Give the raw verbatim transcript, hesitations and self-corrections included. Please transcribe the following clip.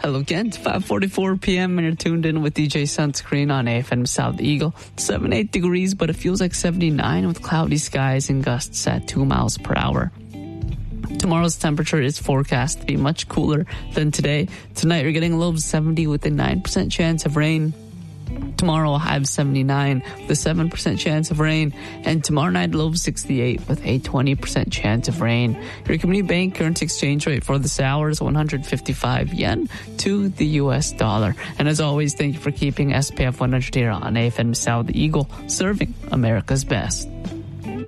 Hello, Kent. five forty-four p.m. and you're tuned in with D J Sunscreen on A F M South Eagle. seventy-eight degrees, but it feels like seventy-nine with cloudy skies and gusts at two miles per hour. Tomorrow's temperature is forecast to be much cooler than today. Tonight, you're getting a low of seventy with a nine percent chance of rain. Tomorrow, we'll have seventy-nine with a seven percent chance of rain. And tomorrow night, low of sixty-eight with a twenty percent chance of rain. Your Community Bank currency exchange rate for this hour is one hundred fifty-five yen to the U S dollar. And as always, thank you for keeping S P F one hundred here on A F M South Eagle, serving America's best.